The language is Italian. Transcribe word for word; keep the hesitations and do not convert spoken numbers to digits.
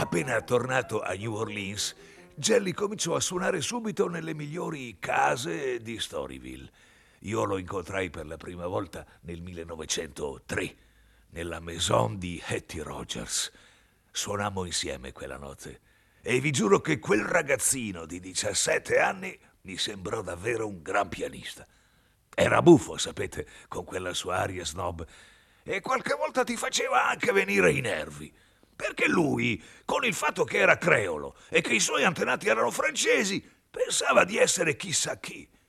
Appena tornato a New Orleans, Jelly cominciò a suonare subito nelle migliori case di Storyville. Io lo incontrai per la prima volta nel millenovecentotre, nella maison di Hattie Rogers. Suonammo insieme quella notte e vi giuro che quel ragazzino di diciassette anni mi sembrò davvero un gran pianista. Era buffo, sapete, con quella sua aria snob, e qualche volta ti faceva anche venire i nervi. Perché lui, con il fatto che era creolo e che i suoi antenati erano francesi, pensava di essere chissà chi.